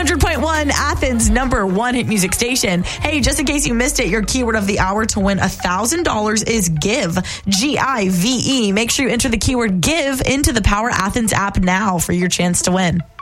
100.1, Athens' #1 hit music station. Hey, just in case you missed it, your keyword of the hour to win $1,000 is GIVE, GIVE. Make sure you enter the keyword GIVE into the Power Athens app now for your chance to win.